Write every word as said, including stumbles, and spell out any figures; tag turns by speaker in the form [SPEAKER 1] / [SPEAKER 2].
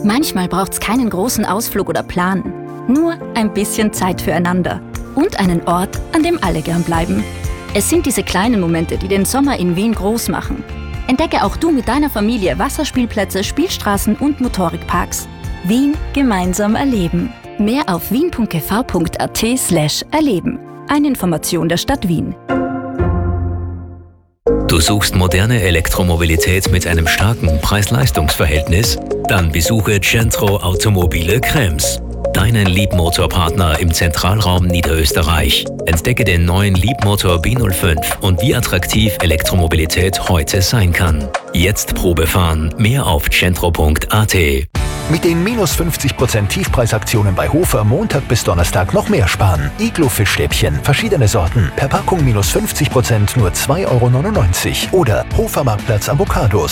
[SPEAKER 1] Manchmal braucht's keinen großen Ausflug oder Plan. Nur ein bisschen Zeit füreinander. Und einen Ort, an dem alle gern bleiben. Es sind diese kleinen Momente, die den Sommer in Wien groß machen. Entdecke auch du mit deiner Familie Wasserspielplätze, Spielstraßen und Motorikparks. Wien gemeinsam erleben. Mehr auf wien punkt g v punkt a t slash erleben. Eine Information der Stadt Wien.
[SPEAKER 2] Du suchst moderne Elektromobilität mit einem starken Preis-Leistungs-Verhältnis? Dann besuche Centro Automobile Krems. Deinen Leapmotor-Partner im Zentralraum Niederösterreich. Entdecke den neuen Leapmotor B null fünf und wie attraktiv Elektromobilität heute sein kann. Jetzt Probe fahren. Mehr auf centro punkt a t.
[SPEAKER 3] Mit den minus fünfzig Prozent Tiefpreisaktionen bei Hofer Montag bis Donnerstag noch mehr sparen. Iglo-Fischstäbchen, verschiedene Sorten, per Packung minus fünfzig Prozent nur zwei Euro neunundneunzig. Oder Hofer Marktplatz Avocados.